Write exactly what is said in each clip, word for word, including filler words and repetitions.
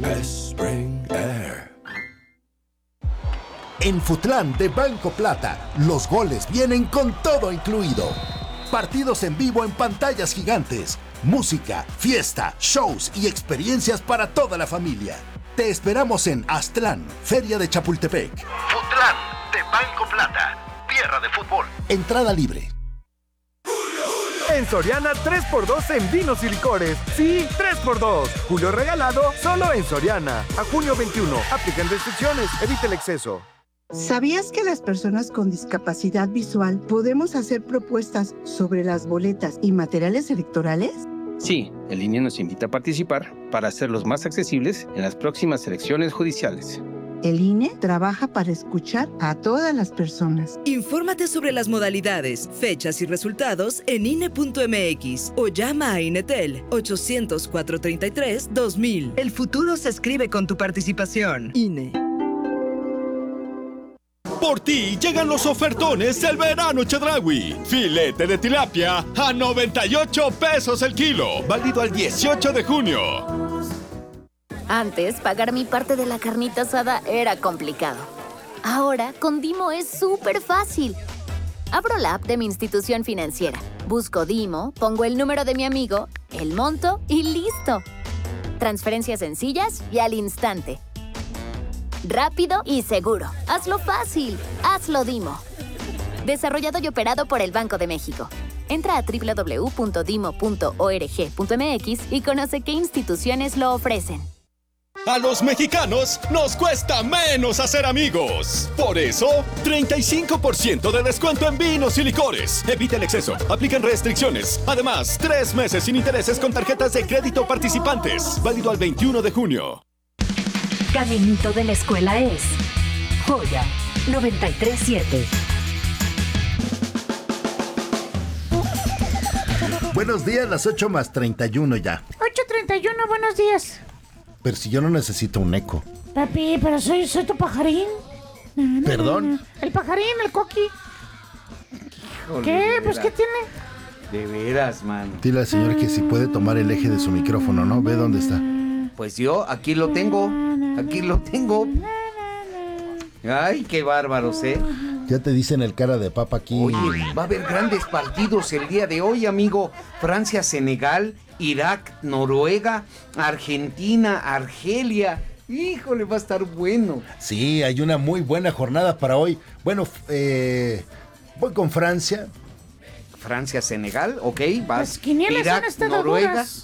Spring Air. En Futlán de Banco Plata, los goles vienen con todo incluido. Partidos en vivo en pantallas gigantes, música, fiesta, shows y experiencias para toda la familia. Te esperamos en Aztlán, Feria de Chapultepec. Futlán de Banco Plata, tierra de fútbol. Entrada libre. En Soriana, tres por dos en vinos y licores. Sí, tres por dos. Julio regalado, solo en Soriana. A junio veintiuno. Aplican restricciones. Evita el exceso. ¿Sabías que las personas con discapacidad visual podemos hacer propuestas sobre las boletas y materiales electorales? Sí, el I N E nos invita a participar para hacerlos más accesibles en las próximas elecciones judiciales. El I N E trabaja para escuchar a todas las personas. Infórmate sobre las modalidades, fechas y resultados en I N E punto M X o llama a INETEL ochocientos, cuatrocientos treinta y tres, dos mil. El futuro se escribe con tu participación. I N E. Por ti llegan los ofertones del verano Chedraui. Filete de tilapia a noventa y ocho pesos el kilo. Válido al dieciocho de junio. Antes, pagar mi parte de la carnita asada era complicado. Ahora, con Dimo es súper fácil. Abro la app de mi institución financiera, busco Dimo, pongo el número de mi amigo, el monto y ¡listo! Transferencias sencillas y al instante. Rápido y seguro. Hazlo fácil. Hazlo Dimo. Desarrollado y operado por el Banco de México. Entra a doble u doble u doble u punto dimo punto org punto m x y conoce qué instituciones lo ofrecen. A los mexicanos nos cuesta menos hacer amigos. Por eso, treinta y cinco por ciento de descuento en vinos y licores. Evita el exceso. Aplican restricciones. Además, tres meses sin intereses con tarjetas de crédito participantes. Válido al veintiuno de junio. Caminito de la escuela es Joya noventa y tres punto siete. Buenos días, las ocho más treinta y uno ya. ocho treinta y uno, buenos días. Pero si yo no necesito un eco. Papi, pero soy, soy tu pajarín. No, no, ¿Perdón? no, no. El pajarín, el coqui. Híjole, ¿Qué? Pues, ¿qué tiene? De veras, mano. Dile al señor que si puede tomar el eje de su micrófono, ¿no? Ve dónde está. Pues yo aquí lo tengo. Aquí lo tengo. Ay, qué bárbaros, ¿eh? Ya te dicen el cara de papa aquí. Oye, va a haber grandes partidos el día de hoy, amigo. Francia, Senegal, Irak, Noruega, Argentina, Argelia. Híjole, va a estar bueno. Sí, hay una muy buena jornada para hoy. Bueno, eh, voy con Francia. Francia, Senegal, ok, vas. Las quinielas Irak, han estado Noruega. duras.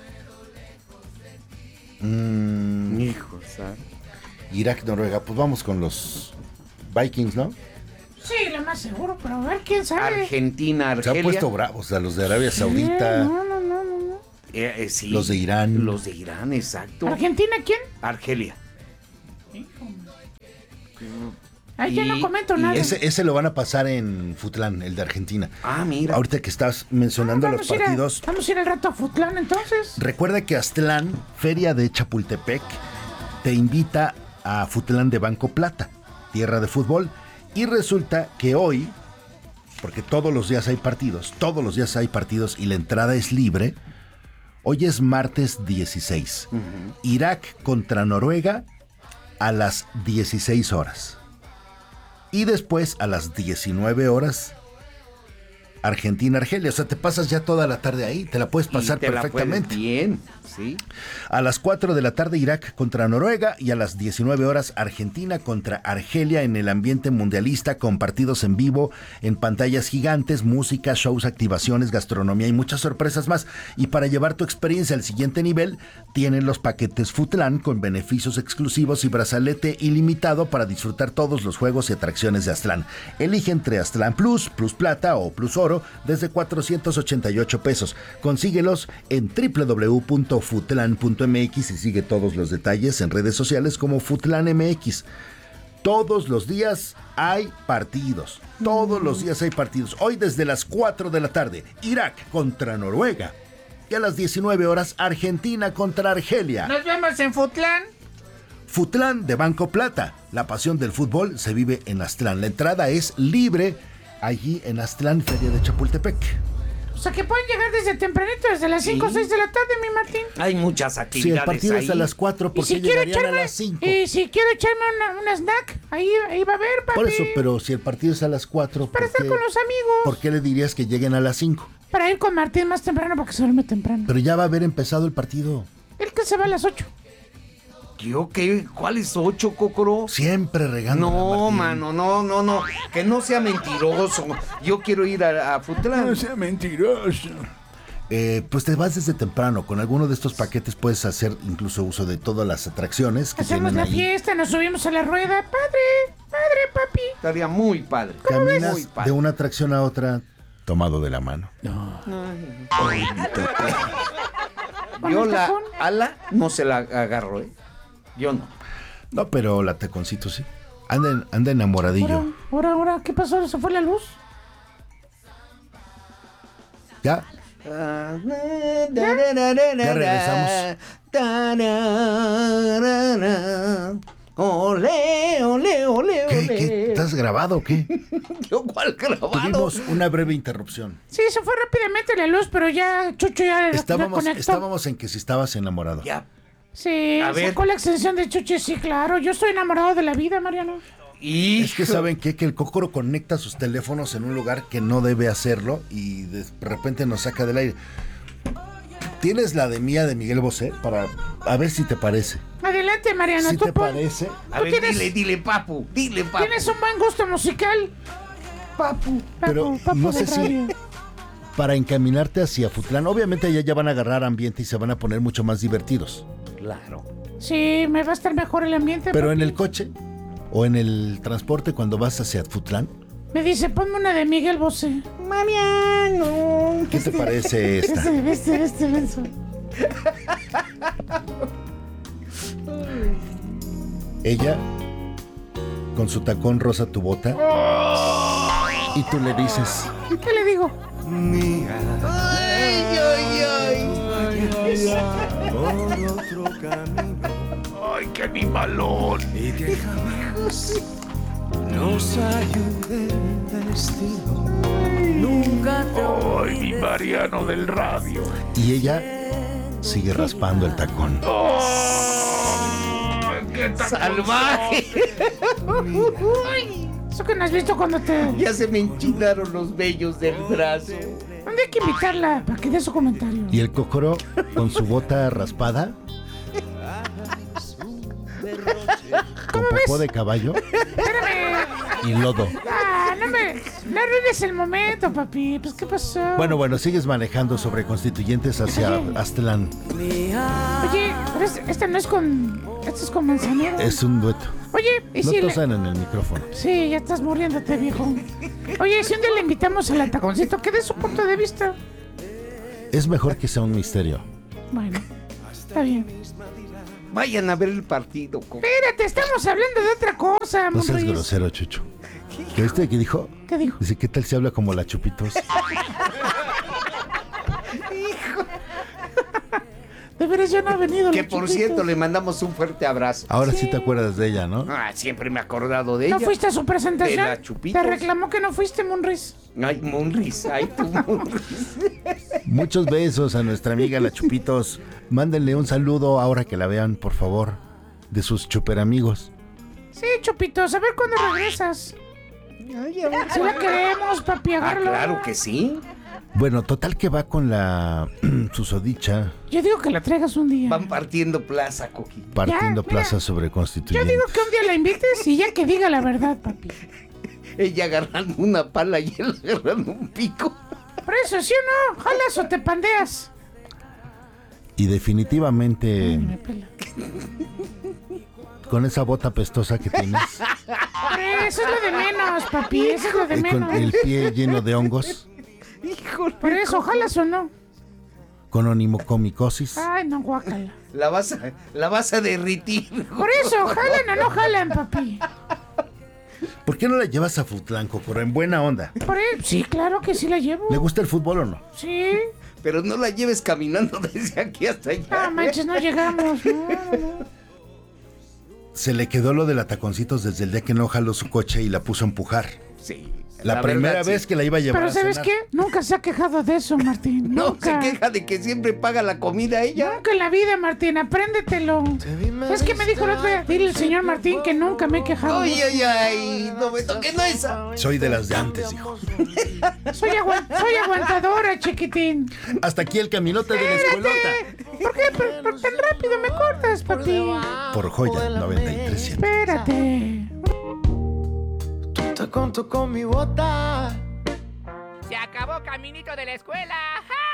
Mm, Hijo, ¿sabes? Irak, Noruega. Pues vamos con los Vikings, ¿no? Sí, lo más seguro, pero a ver quién sabe. Argentina, Argelia. Se han puesto bravos a los de Arabia Saudita. No, no, no, no, no. Eh, eh, sí. Los de Irán. Los de Irán, exacto. ¿Argentina quién? Argelia. Ahí ya Y- no comento y nada. Ese, ese lo van a pasar en Futlán, el de Argentina. Ah, mira. Ahorita que estás mencionando Ah, los vamos a ir a- partidos, Vamos a ir al rato a Futlán, entonces. recuerda que Aztlán, Feria de Chapultepec, te invita a Futlán de Banco Plata, tierra de fútbol. Y resulta que hoy, porque todos los días hay partidos, todos los días hay partidos y la entrada es libre, hoy es martes dieciséis. Ujú. Irak contra Noruega a las dieciséis horas. Y después a las diecinueve horas, Argentina-Argelia. O sea, te pasas ya toda la tarde ahí, te la puedes pasar Y te la perfectamente. puedes bien, sí. A las cuatro de la tarde Irak contra Noruega y a las diecinueve horas Argentina contra Argelia en el ambiente mundialista con partidos en vivo, en pantallas gigantes, música, shows, activaciones, gastronomía y muchas sorpresas más. Y para llevar tu experiencia al siguiente nivel, tienen los paquetes Futlán con beneficios exclusivos y brazalete ilimitado para disfrutar todos los juegos y atracciones de Aztlán. Elige entre Aztlán Plus, Plus Plata o Plus Oro desde cuatrocientos ochenta y ocho pesos. Consíguelos en doble u doble u doble u punto futlán punto m x y sigue todos los detalles en redes sociales como Futlán M X. Todos los días hay partidos. Todos los días hay partidos. Hoy desde las cuatro de la tarde, Irak contra Noruega. Y a las diecinueve horas, Argentina contra Argelia. Nos vemos en Futlán. Futlán de Banco Plata. La pasión del fútbol se vive en Aztlán. La entrada es libre allí en Aztlán, Feria de Chapultepec. O sea, que pueden llegar desde tempranito, desde las cinco o seis de la tarde, mi Martín. Hay muchas Si actividades el partido ahí. es a las cuatro, ¿por Y si qué quiero llegarían echarme, a las cinco? y si quiero echarme una, una snack, ahí, ahí va a haber, papi. Por eso, pero si el partido es a las cuatro, Para ¿por estar qué, con los amigos. ¿por qué le dirías que lleguen a las cinco? Para ir con Martín más temprano porque se duerme temprano. Pero ya va a haber empezado el partido. El que se va a las ocho. ¿Yo qué? ¿Cuáles ocho, Cocoro? Siempre regando. No, mano, no, no, no. Que no sea mentiroso. Yo quiero ir a, a Futlán. No sea mentiroso. Eh, pues te vas desde temprano. Con alguno de estos paquetes puedes hacer incluso uso de todas las atracciones que Hacemos tienen la ahí. fiesta, nos subimos a la rueda. Padre, padre, papi. Estaría muy padre. Caminas Muy padre. de una atracción a otra tomado de la mano. Yo la ala no se la agarro, ¿eh? Yo no. No, pero la taconcito sí. Anda, anda enamoradillo. Ahora, ahora, ahora, ¿qué pasó? ¿Se fue la luz? Ya. Ya regresamos. Ole, ole, ole, ¿Qué, ole. qué? ¿Estás grabado o qué? ¿Yo cuál grabado? Tuvimos una breve interrupción. Sí, se fue rápidamente la luz, pero ya Chucho ya Estábamos, reconectó. estábamos en que si estabas enamorado. Ya. Sí, A ver. sacó la extensión de Chucho, sí, claro. Yo estoy enamorado de la vida, Mariano. Es que saben qué? Que el Cocoro conecta sus teléfonos en un lugar que no debe hacerlo y de repente nos saca del aire. ¿Tienes la de Mía de Miguel Bosé? Para a ver si te parece. Adelante, Mariano. ¿Sí tú te pon- parece? A Tú ver, tienes- dile, dile, papu, dile, papu. Tienes un buen gusto musical. Papu. Pero papu no de sé si radio. para encaminarte hacia Futlán, obviamente allá ya van a agarrar ambiente y se van a poner mucho más divertidos. Claro. Sí, me va a estar mejor el ambiente. Pero papi. en el coche o en el transporte cuando vas hacia Futlán, Me dice, ponme una de Miguel Bosé. Mariano. ¿qué te parece esta? Este, este, este, menso. Ella con su tacón rosa tu bota y tú le dices, ¿Qué le digo? Ay, ay, ay. Por otro camino. ¡Ay, qué animalón! Y que jamás nos ayude el destino. Nunca te ¡Ay, mi Mariano del radio! y ella sigue raspando el tacón. ¡Qué tacón! Salvaje. Eso que no has visto cuando te... Ya se me enchinaron los vellos del brazo. ¿Dónde hay que invitarla para que dé su comentario? Y el Cocoro con su bota raspada con popó de caballo Espérame. y lodo. Ah, no me... No arruines el momento, papi. Pues, ¿qué pasó? Bueno, bueno, sigues manejando sobre Constituyentes hacia Aztlán. Oye, pero este, este no es con... Este es con Manzanero. Es un dueto. Oye, ¿y No si le... tosan en el micrófono. Sí, ya estás muriéndote, viejo. Oye, si un día le invitamos al taconcito, que dé su punto de vista. Es mejor que sea un misterio. Bueno, está bien. Vayan a ver el partido. co- Espérate, estamos hablando de otra cosa, No seas Monruiz. grosero, Chucho. ¿Qué viste que dijo? ¿Qué dijo? Dice, ¿qué tal si habla como la Chupitos? De veras ya no ha venido. Que la por Chupitos. cierto, le mandamos un fuerte abrazo. Ahora sí te acuerdas de ella, ¿no? Ah, siempre me he acordado de ella. ¿No fuiste a su presentación? De la Chupitos. Te reclamó que no fuiste, Monruiz. Ay, Monris, ay, tú, Monris. Muchos besos a nuestra amiga la Chupitos. Mándenle un saludo ahora que la vean, por favor, de sus chuperamigos. Sí, Chupitos, a ver cuándo regresas. Si la queremos, papi, Ah, agárralo. claro que sí. Bueno, total que va con la susodicha Yo digo que la traigas un día. Van partiendo plaza, Coqui. partiendo Ya, plaza mira. sobre Yo Constituyentes. digo que un día la invites y ya que diga la verdad, papi. Ella agarrando una pala y él agarrando un pico. Por eso, ¿sí o no? ¿Jalas o te pandeas? Y definitivamente, Me pela. con esa bota pestosa que tienes Por eso es lo de menos, papi. Eso es lo de y con menos. el pie lleno de hongos, Por eso, ¿jalas o no? con onimocomicosis, Ay, no, guácala. La vas a, la vas a derritir. Por eso, ¿jalan o no jalan, papi? ¿por qué no la llevas a Futlán, Cocoro? En buena onda. Por eso, sí, claro que sí la llevo. ¿Le gusta el fútbol o no? Sí. Pero no la lleves caminando desde aquí hasta allá. Ah, manches, no llegamos. No, no. Se le quedó lo de la taconcitos desde el día que no jaló su coche y la puso a empujar. Sí. La, la primera verdad, vez sí. que la iba a llevar Pero a ¿sabes cenar. qué? Nunca se ha quejado de eso, Martín. No, Nunca. se queja de que siempre paga la comida ella. Nunca en la vida, Martín. Apréndetelo. Es que me dijo el otro día, dile al señor Martín que nunca me he quejado. Ay, ay, ay, no me toques no esa. Soy de las de antes, hijo. Soy, agu- soy aguantadora, chiquitín. Hasta aquí el caminote de la escuelota. ¿Por qué por, por tan rápido me cortas, papi? Por Joya noventa y tres punto siete. Espérate. Te conto con mi bota. Se acabó Caminito de la Escuela. ¡Ja!